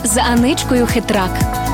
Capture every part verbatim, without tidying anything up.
з Аничкою Хитрак.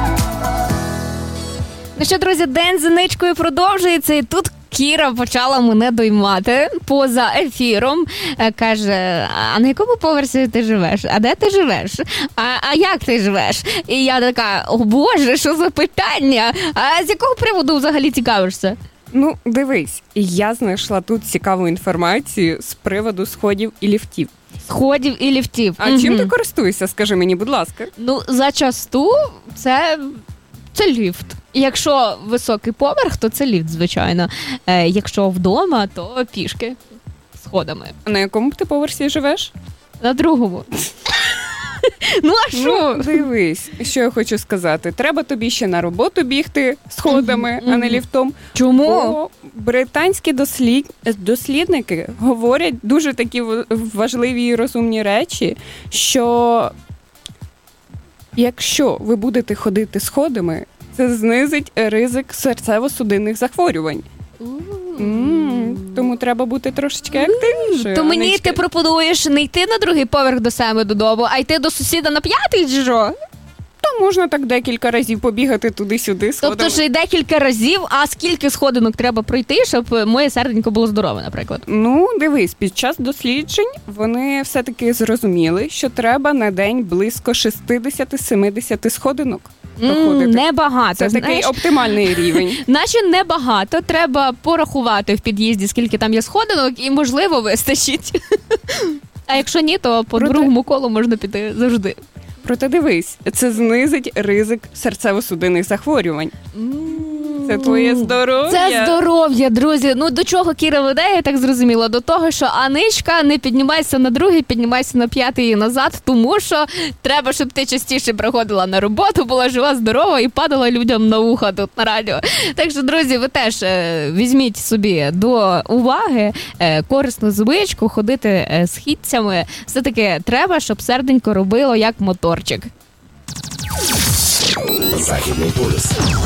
Ну що, друзі, день з Аничкою продовжується, і тут Кіра почала мене доймати поза ефіром. Каже, а на якому поверсі ти живеш? А де ти живеш? А, а як ти живеш? І я така, о боже, що за питання? А з якого приводу взагалі цікавишся? Ну, дивись, я знайшла тут цікаву інформацію з приводу сходів і ліфтів. Сходів і ліфтів. А угу. чим ти користуєшся, скажи мені, будь ласка? Ну, зачасту це... Це ліфт. Якщо високий поверх, то це ліфт, звичайно. Е, якщо вдома, то пішки сходами. А на якому ти поверсі живеш? На другому. Ну, а що? Ну, дивись, що я хочу сказати. Треба тобі ще на роботу бігти сходами, mm-hmm. а не ліфтом. Чому? Бо британські дослід... дослідники говорять дуже такі важливі і розумні речі, що якщо ви будете ходити сходами, це знизить ризик серцево-судинних захворювань. Mm, тому треба бути трошечки активнішою. То мені Анечка. ти пропонуєш не йти на другий поверх до себе додому, а йти до сусіда на п'ятий, чи що? То можна так декілька разів побігати туди-сюди сходами. Тобто ж декілька разів, а скільки сходинок треба пройти, щоб моє серденько було здорове, наприклад? Ну, дивись, під час досліджень вони все-таки зрозуміли, що треба на день близько шістдесят-сімдесят сходинок проходити. Mm, небагато. Це знаєш? такий оптимальний рівень. Наче небагато. Треба порахувати в під'їзді, скільки там є сходинок, і, можливо, вистачить. А якщо ні, то по Проте... другому колу можна піти завжди. Проте дивись, це знизить ризик серцево-судинних захворювань. Це твоє здоров'я. Це здоров'я, друзі. Ну, до чого Кіра веде, я так зрозуміла? До того, що Аничка, не піднімайся на другий, піднімайся на п'ятий і назад, тому що треба, щоб ти частіше приходила на роботу, була жива, здорова і падала людям на вуха тут на радіо. Так що, друзі, ви теж е, візьміть собі до уваги е, корисну звичку, ходити е, східцями. Все-таки треба, щоб серденько робило як моторчик. Західний полюс.